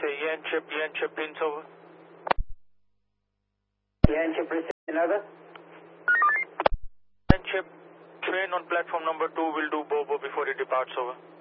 say Yan Chip, Prince, over. Yan Chip, Prince, over. Yan Chip, train on platform number 2 will do Bobo before it departs, over.